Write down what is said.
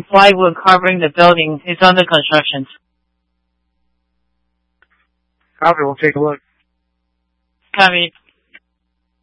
plywood covering the building is under construction. Copy, we'll take a look. Copy.